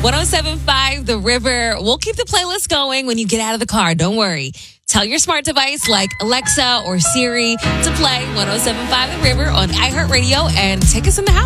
107.5 The River. We'll keep the playlist going when you get out of the car. Don't worry. Tell your smart device like Alexa or Siri to play 107.5 The River on iHeartRadio and take us in the house.